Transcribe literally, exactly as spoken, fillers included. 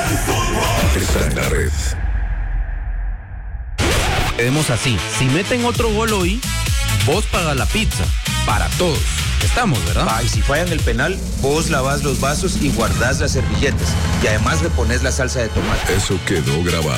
Está en la red. Quedemos así. Si meten otro gol hoy, vos pagas la pizza. Para todos. Estamos, ¿verdad? Ah, y si fallan el penal, vos lavás los vasos y guardás las servilletas. Y además le pones la salsa de tomate. Eso quedó grabado.